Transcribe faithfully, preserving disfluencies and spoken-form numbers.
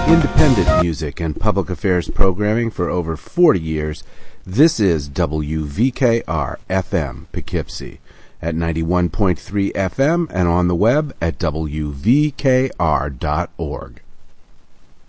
Independent music and public affairs programming for over forty years. This is W V K R F M Poughkeepsie at ninety-one point three F M and on the web at W V K R dot org.